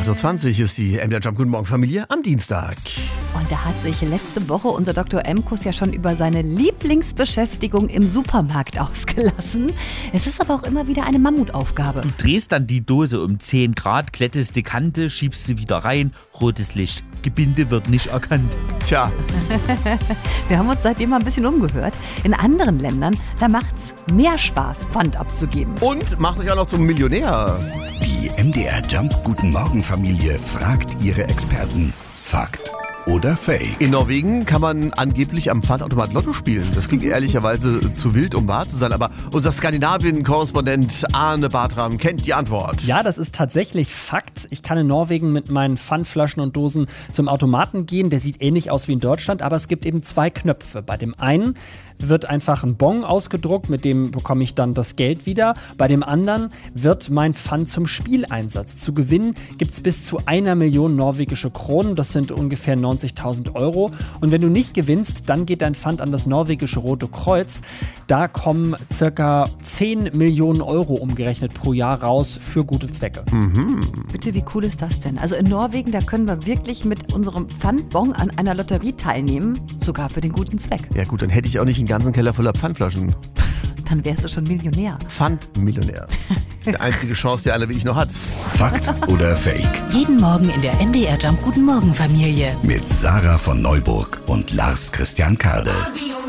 8.20 Uhr ist die MDR Jump. Guten Morgen, Familie, am Dienstag. Und da hat sich letzte Woche unser Dr. Emkus ja schon über seine Lieblingsbeschäftigung im Supermarkt ausgelassen. Es ist aber auch immer wieder eine Mammutaufgabe. Du drehst dann die Dose um 10 Grad, glättest die Kante, schiebst sie wieder rein, rotes Licht. Gebinde wird nicht erkannt. Tja, Wir haben uns seitdem mal ein bisschen umgehört. In anderen Ländern, da macht's mehr Spaß, Pfand abzugeben. und macht euch auch noch zum Millionär. Die MDR Jump Guten Morgen Familie fragt ihre Experten. Fakt oder Fake? In Norwegen kann man angeblich am Pfandautomat Lotto spielen. Das klingt ehrlicherweise zu wild, um wahr zu sein. Aber unser Skandinavien-Korrespondent Arne Bartram kennt die Antwort. Ja, das ist tatsächlich Fakt. Ich kann in Norwegen mit meinen Pfandflaschen und Dosen zum Automaten gehen. Der sieht ähnlich aus wie in Deutschland, aber es gibt eben 2 Knöpfe. Bei dem einen wird einfach ein Bon ausgedruckt, mit dem bekomme ich dann das Geld wieder. Bei dem anderen wird mein Pfand zum Spieleinsatz. Zu gewinnen gibt es bis zu 1 Million norwegische Kronen. Das sind ungefähr 90.000 Euro. Und wenn du nicht gewinnst, dann geht dein Pfand an das norwegische Rote Kreuz. Da kommen circa 10 Millionen Euro umgerechnet pro Jahr raus für gute Zwecke. Bitte, wie cool ist das denn? Also in Norwegen, da können wir wirklich mit unserem Pfandbon an einer Lotterie teilnehmen. Sogar für den guten Zweck. Ja gut, dann hätte ich auch nicht einen ganzen Keller voller Pfandflaschen. Dann wärst du schon Millionär. Pfandmillionär. Die einzige Chance, die einer wie ich noch hat. Fakt oder Fake? Jeden Morgen in der MDR Jump Guten Morgen Familie. Mit Sarah von Neuburg und Lars Christian Kade.